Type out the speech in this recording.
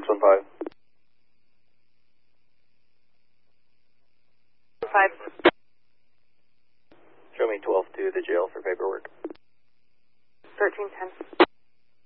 615. 5. Show me 12 to the jail for